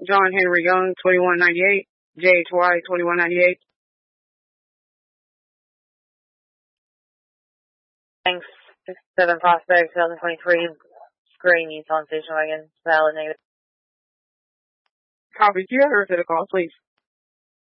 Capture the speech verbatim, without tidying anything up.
John Henry Young, twenty-one ninety-eight. J H Y, twenty-one ninety-eight. Thanks. sixty-seven Prospect, twenty twenty-three. Gray Nissan station wagon. Valid negative. Copy. Do you ever to the call, please?